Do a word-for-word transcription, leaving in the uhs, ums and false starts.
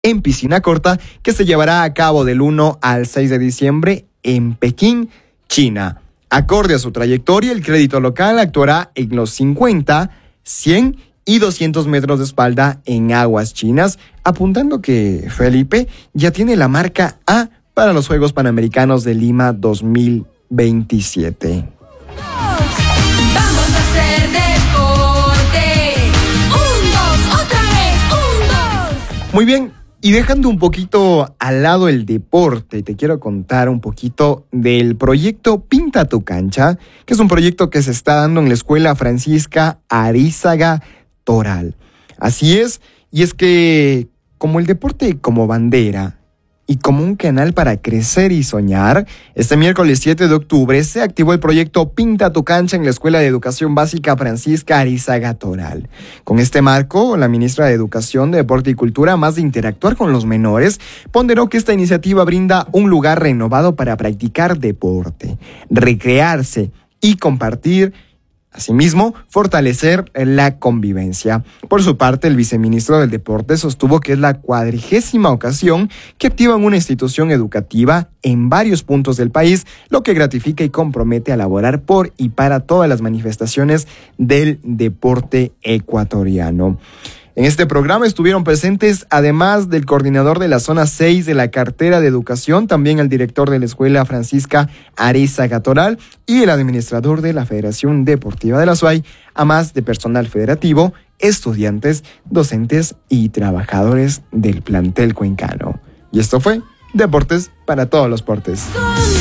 en piscina corta que se llevará a cabo del uno al seis de diciembre en Pekín, China. Acorde a su trayectoria, el crédito local actuará en los cincuenta, cien y doscientos metros de espalda en aguas chinas, apuntando que Felipe ya tiene la marca A para los Juegos Panamericanos de Lima dos mil veintisiete. Vamos a hacer deporte. Un, dos, otra vez, un, dos. Muy bien, y dejando un poquito al lado el deporte, te quiero contar un poquito del proyecto Pinta tu Cancha, que es un proyecto que se está dando en la Escuela Francisca Arízaga Toral. Así es, y es que como el deporte como bandera y como un canal para crecer y soñar, este miércoles siete de octubre se activó el proyecto Pinta tu Cancha en la Escuela de Educación Básica Francisca Arízaga Toral. Con este marco, la ministra de Educación, Deporte y Cultura, más de interactuar con los menores, ponderó que esta iniciativa brinda un lugar renovado para practicar deporte, recrearse y compartir. Asimismo, fortalecer la convivencia. Por su parte, el viceministro del Deporte sostuvo que es la cuadragésima ocasión que activan una institución educativa en varios puntos del país, lo que gratifica y compromete a laborar por y para todas las manifestaciones del deporte ecuatoriano. En este programa estuvieron presentes, además del coordinador de la zona seis de la cartera de educación, también el director de la Escuela Francisca Arízaga Toral y el administrador de la Federación Deportiva de la S U A Y, a más de personal federativo, estudiantes, docentes y trabajadores del plantel cuencano. Y esto fue Deportes para todos los portes.